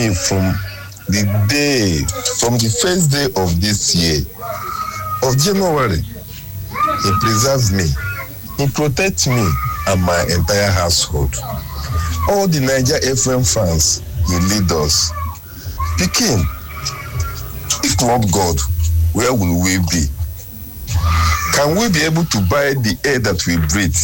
me from the first day of this year, of January. He preserves me. He protects me and my entire household. All the Niger FM fans, he lead us. Pikin, if not God, where will we be? Can we be able to buy the air that we breathe?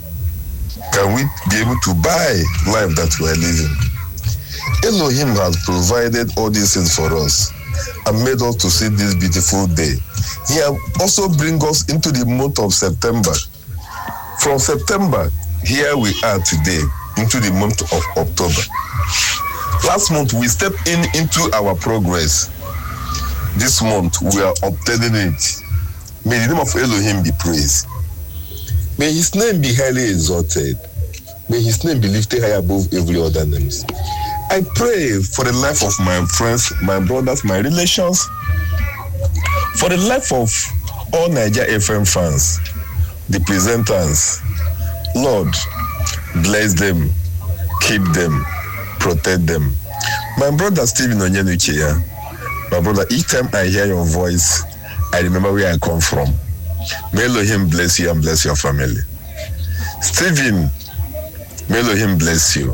Can we be able to buy life that we are living? Elohim has provided all these things for us and made us to see this beautiful day. He has also bring us into the month of September. From September, here we are today, into the month of October. Last month, we stepped into our progress. This month, we are obtaining it. May the name of Elohim be praised. May his name be highly exalted. May his name be lifted high above every other name. I pray for the life of my friends, my brothers, my relations, for the life of all Niger FM fans, the presenters. Lord, bless them, keep them, protect them. My brother Stephen Onyenuche, my brother, each time I hear your voice, I remember where I come from. May Elohim bless you and bless your family. Stephen, may Elohim bless you.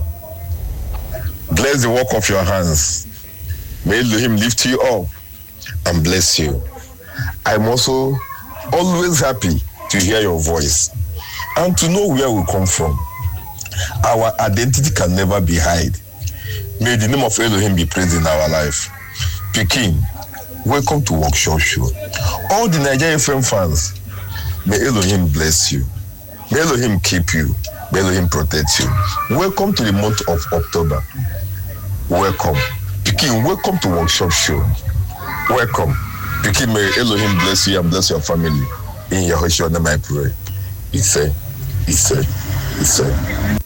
Bless the work of your hands. May Elohim lift you up and bless you. I'm also always happy to hear your voice and to know where we come from. Our identity can never be hid. May the name of Elohim be praised in our life. Pikin, welcome to Workshop Show. All the Niger FM fans, may Elohim bless you. May Elohim keep you. May Elohim protect you. Welcome to the month of October. Welcome. Pikin, welcome to Workshop Show. Welcome. Pikin, may Elohim bless you and bless your family. In Yahushua name I pray. He said.